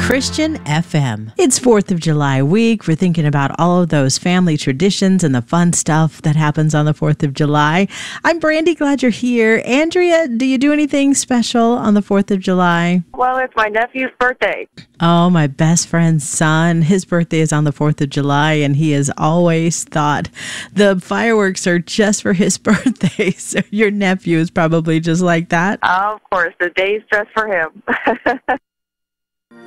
Christian FM. It's 4th of July week. We're thinking about all of those family traditions and the fun stuff that happens on the 4th of July. I'm Brandy, glad you're here. Andrea, do you do anything special on the 4th of July? Well, it's my nephew's birthday. Oh, my best friend's son. His birthday is on the 4th of July, and he has always thought the fireworks are just for his birthday. So your nephew is probably just like that. Of course, the day's just for him.